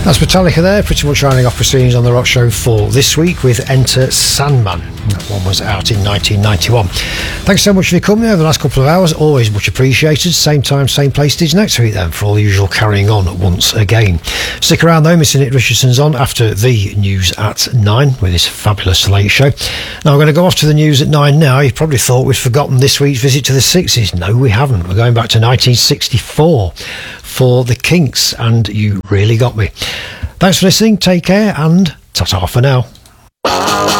That's Metallica there, pretty much rounding off proceedings on the Rock Show for this week with Enter Sandman. That one was out in 1991. Thanks so much for your company over the last couple of hours, always much appreciated. Same time, same place, stage next week then for all the usual carrying on once again. Stick around though, Missing It Richardson's on after the news at 9 with his fabulous late show. Now we're going to go off to the news at 9 now. You probably thought we'd forgotten this week's visit to the 60s. No, we haven't. We're going back to 1964 for the Kinks and You Really Got Me. Thanks for listening, take care and ta-ta for now.